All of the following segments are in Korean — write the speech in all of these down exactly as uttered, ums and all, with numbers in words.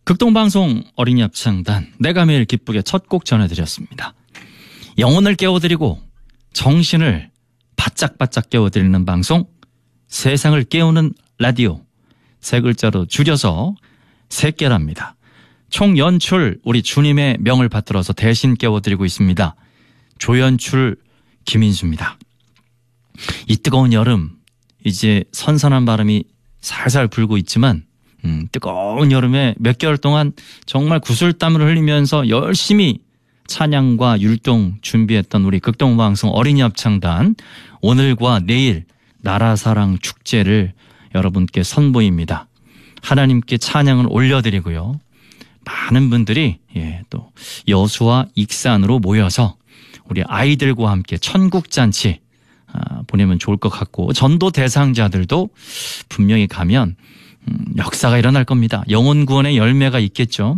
극동방송 어린이 합창단 내가 매일 기쁘게 첫 곡 전해드렸습니다. 영혼을 깨워드리고 정신을 바짝바짝 깨워드리는 방송, 세상을 깨우는 라디오, 세 글자로 줄여서 새깨랍니다. 총 연출 우리 주님의 명을 받들어서 대신 깨워드리고 있습니다. 조연출 김인수입니다. 이 뜨거운 여름, 이제 선선한 바람이 살살 불고 있지만 음, 뜨거운 여름에 몇 개월 동안 정말 구슬땀을 흘리면서 열심히 찬양과 율동 준비했던 우리 극동방송 어린이 합창단, 오늘과 내일 나라사랑 축제를 여러분께 선보입니다. 하나님께 찬양을 올려드리고요. 많은 분들이 예, 또 여수와 익산으로 모여서 우리 아이들과 함께 천국잔치 아, 보내면 좋을 것 같고, 전도 대상자들도 분명히 가면 음, 역사가 일어날 겁니다. 영혼 구원의 열매가 있겠죠.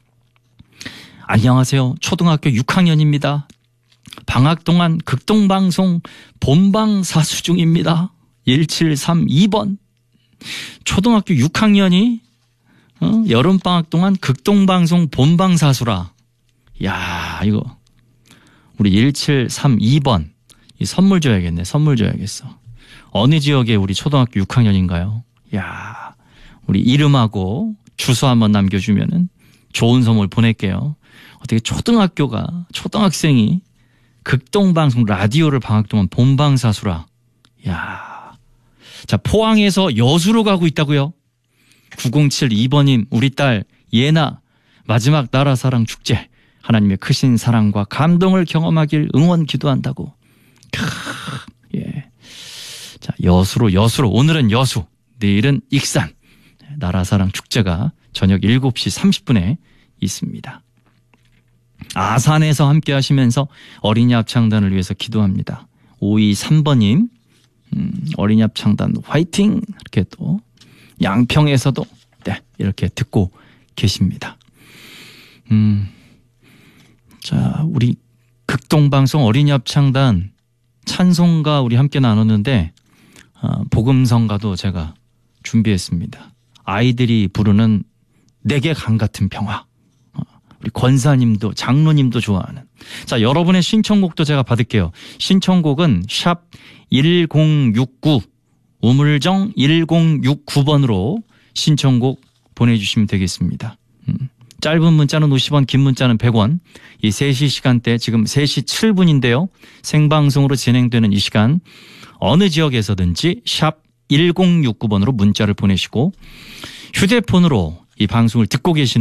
안녕하세요. 초등학교 육 학년입니다. 방학 동안 극동방송 본방사수 중입니다. 일칠삼이 번. 초등학교 육 학년이 어? 여름방학 동안 극동방송 본방사수라. 야, 이거 우리 일칠삼이 번 이 선물 줘야겠네. 선물 줘야겠어. 어느 지역에 우리 초등학교 육 학년인가요? 야, 우리 이름하고 주소 한번 남겨주면은 좋은 선물 보낼게요. 어떻게 초등학교가, 초등학생이 극동방송 라디오를 방학 동안 본방사수라. 야, 자, 포항에서 여수로 가고 있다고요? 구공칠이 번님, 우리 딸 예나 마지막 나라사랑 축제, 하나님의 크신 사랑과 감동을 경험하길 응원 기도한다고. 크, 예. 자, 여수로, 여수로. 오늘은 여수, 내일은 익산. 나라사랑 축제가 저녁 일곱 시 삼십 분에 있습니다. 아산에서 함께 하시면서 어린이 합창단을 위해서 기도합니다. 오이삼 번님, 음, 어린이 합창단 화이팅! 이렇게 또 양평에서도 네, 이렇게 듣고 계십니다. 음, 자, 우리 극동방송 어린이 합창단 찬송가 우리 함께 나눴는데 어, 복음성가도 제가 준비했습니다. 아이들이 부르는 내게 강 같은 평화. 어, 우리 권사님도 장로님도 좋아하는. 자, 여러분의 신청곡도 제가 받을게요. 신청곡은 샵 일공육구, 우물정 일공육구 번으로 신청곡 보내주시면 되겠습니다. 음, 짧은 문자는 오십 원, 긴 문자는 백 원. 이 세 시 시간대, 지금 세 시 칠 분인데요. 생방송으로 진행되는 이 시간 어느 지역에서든지 샵 일공육구 번으로 문자를 보내시고, 휴대폰으로 이 방송을 듣고 계시는